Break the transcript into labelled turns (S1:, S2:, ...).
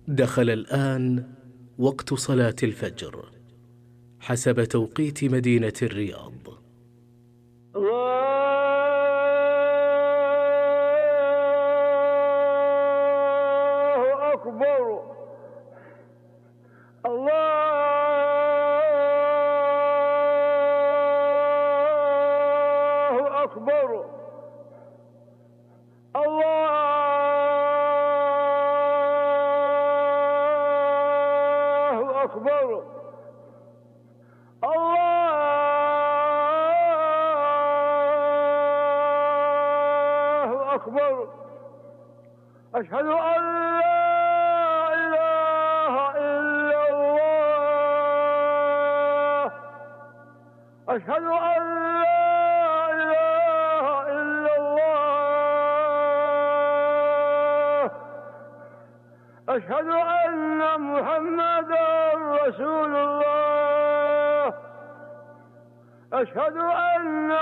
S1: دخل الآن وقت صلاة الفجر حسب توقيت مدينة الرياض.
S2: الله أكبر. الله أكبر. الله أكبر. الله أكبر. أشهد أن لا إله إلا الله. أشهد أن لا إله إلا الله. أشهد أن محمدا رسول الله. أشهد أن